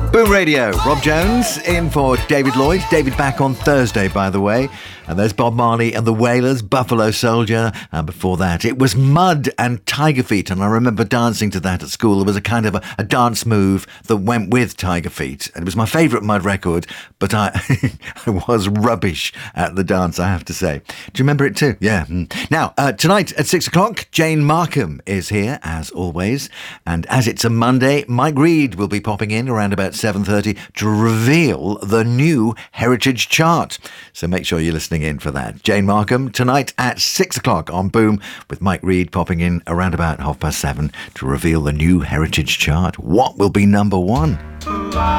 Boom Radio. Rob Jones in for David Lloyd. David back on Thursday, by the way. And there's Bob Marley and the Wailers, Buffalo Soldier. And before that, it was Mud and Tiger Feet. And I remember dancing to that at school. There was a kind of a dance move that went with Tiger Feet. And it was my favourite Mud record, but I was rubbish at the dance, I have to say. Do you remember it too? Yeah. Now, tonight at 6 o'clock, Jane Markham is here, as always. And as it's a Monday, Mike Reid will be popping in around about 7:30 to reveal the new Heritage Chart. So make sure you're listening in for that. Jane Markham tonight at 6 o'clock on Boom, with Mike Reid popping in around about 7:30 to reveal the new Heritage Chart. What will be number one?